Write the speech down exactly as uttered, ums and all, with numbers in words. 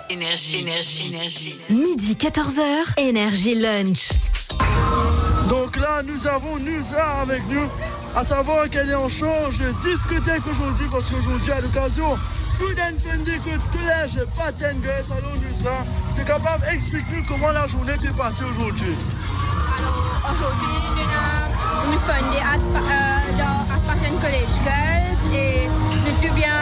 Énergie, énergie, énergie. Midi quatorze heures, Énergie Lunch. Donc là, nous avons Nusa avec nous, à savoir qu'elle est en charge de discothèque aujourd'hui, parce qu'aujourd'hui, à l'occasion Food and Fun d'écoute collège Patengues. Alors Nusa, tu es capable d'expliquer comment la journée t'est passée aujourd'hui?